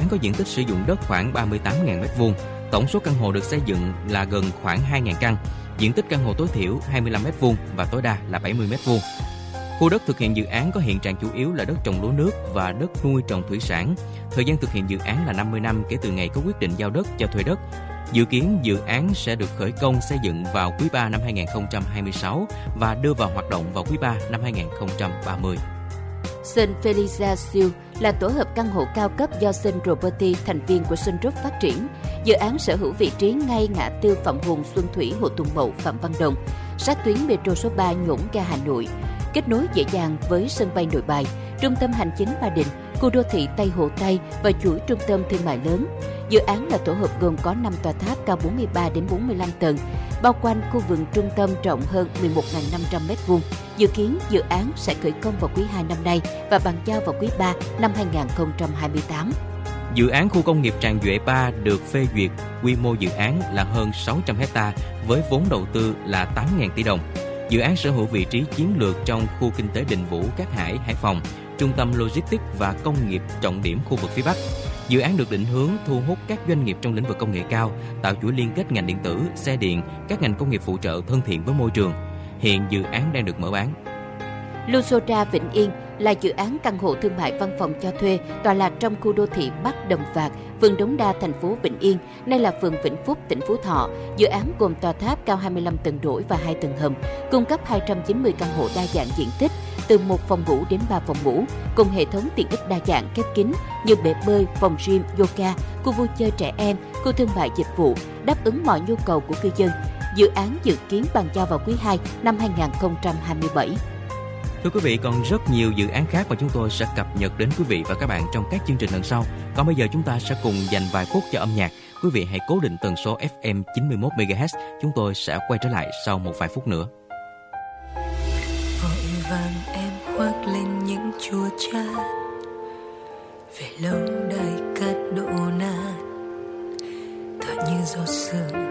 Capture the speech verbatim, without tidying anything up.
án có diện tích sử dụng đất khoảng ba mươi tám nghìn mét vuông. Tổng số căn hộ được xây dựng là gần khoảng hai nghìn căn. Diện tích căn hộ tối thiểu hai mươi lăm mét vuông và tối đa là bảy mươi mét vuông. Khu đất thực hiện dự án có hiện trạng chủ yếu là đất trồng lúa nước và đất nuôi trồng thủy sản. Thời gian thực hiện dự án là năm mươi năm kể từ ngày có quyết định giao đất cho thuê đất. Dự kiến dự án sẽ được khởi công xây dựng vào quý ba năm hai nghìn không trăm hai mươi sáu và đưa vào hoạt động vào quý ba năm hai nghìn không trăm ba mươi. Sun Felicia Siêu là tổ hợp căn hộ cao cấp do Sun Property, thành viên của Sun Group phát triển. Dự án sở hữu vị trí ngay ngã tư Phạm Hùng, Xuân Thủy, Hồ Tùng Mậu, Phạm Văn Đồng, sát tuyến metro số ba Nhổn ga Hà Nội, kết nối dễ dàng với sân bay Nội Bài, trung tâm hành chính Ba Đình, khu đô thị Tây Hồ Tây và chuỗi trung tâm thương mại lớn. Dự án là tổ hợp gồm có năm tòa tháp cao bốn mươi ba đến bốn mươi lăm tầng, bao quanh khu vườn trung tâm rộng hơn mười một nghìn năm trăm mét vuông. Dự kiến dự án sẽ khởi công vào quý hai năm nay và bàn giao vào quý ba năm hai nghìn không trăm hai mươi tám. Dự án khu công nghiệp Tràng Duệ ba được phê duyệt, quy mô dự án là hơn sáu trăm héc ta với vốn đầu tư là tám nghìn tỷ đồng. Dự án sở hữu vị trí chiến lược trong khu kinh tế Đình Vũ, Cát Hải, Hải Phòng, trung tâm logistics và công nghiệp trọng điểm khu vực phía Bắc. Dự án được định hướng thu hút các doanh nghiệp trong lĩnh vực công nghệ cao, tạo chuỗi liên kết ngành điện tử, xe điện, các ngành công nghiệp phụ trợ thân thiện với môi trường. Hiện dự án đang được mở bán. Luxora Vĩnh Yên là dự án căn hộ thương mại văn phòng cho thuê tọa lạc trong khu đô thị Bắc Đầm Vạc, phường Đống Đa, thành phố Vĩnh Yên, nay là phường Vĩnh Phúc, tỉnh Phú Thọ. Dự án gồm tòa tháp cao hai mươi lăm tầng nổi và hai tầng hầm, cung cấp hai trăm chín mươi căn hộ đa dạng diện tích, từ một phòng ngủ đến ba phòng ngủ, cùng hệ thống tiện ích đa dạng khép kín như bể bơi, phòng gym, yoga, khu vui chơi trẻ em, khu thương mại dịch vụ, đáp ứng mọi nhu cầu của cư dân. Dự án dự kiến bàn giao vào quý hai năm hai nghìn không trăm hai mươi bảy. Thưa quý vị, còn rất nhiều dự án khác mà chúng tôi sẽ cập nhật đến quý vị và các bạn trong các chương trình lần sau. Còn bây giờ chúng ta sẽ cùng dành vài phút cho âm nhạc. Quý vị hãy cố định tần số ép em chín mươi mốt mê ga héc. Chúng tôi sẽ quay trở lại sau một vài phút nữa. Vội vàng em khoác lên những chua chát, về lâu đài cát đổ nát, tựa như giọt sương